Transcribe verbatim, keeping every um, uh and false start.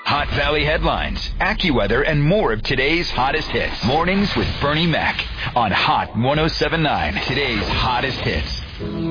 Hot Valley headlines, AccuWeather, and more of today's hottest hits. Mornings with Bernie Mac on Hot ten seventy-nine. Today's hottest hits.